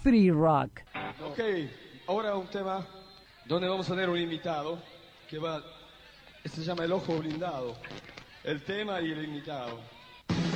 Free Rock. Ok, ahora un tema donde vamos a tener un invitado que se llama El Ojo Blindado. El tema y el invitado.